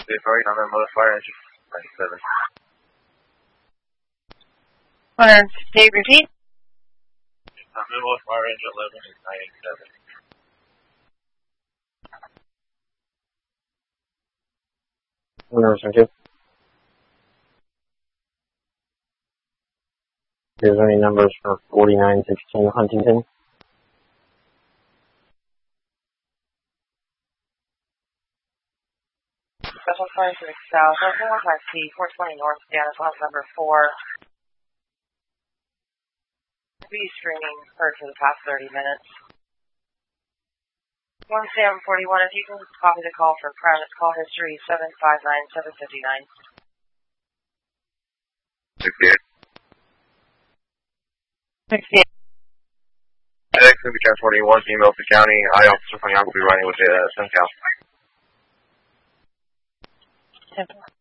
authority, non-remote fire engine 97. 158, repeat. Non-remote fire engine 11 is 97. Thank you. Is there any numbers for 4916 Huntington? Special Fire Civic South, 415 420 North, Seattle, class number 4. Be streaming for the past 30 minutes. 1741, if you can copy the call for private call history 759759. 68. 68. FedEx will be transporting one female to county. I, Officer Fanyang, will be running with the SunCal. 10.